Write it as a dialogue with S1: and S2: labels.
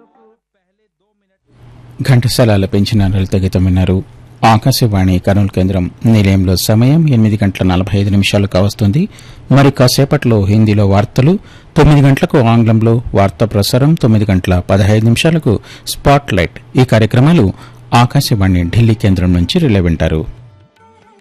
S1: ఘంటసాల పెంచిన లలిత గీతం విన్నారు. ఆకాశవాణి కర్నూలు కేంద్రం నిలయంలో సమయం 8:45 కావస్తుంది. మరి కాసేపట్లో హిందీలో వార్తలు, 9 గంటలకు ఆంగ్లంలో వార్తా ప్రసారం, 9:15 స్పాట్ లైట్. ఈ కార్యక్రమాలు ఆకాశవాణి ఢిల్లీ కేంద్రం నుంచి రిలే వింటారు.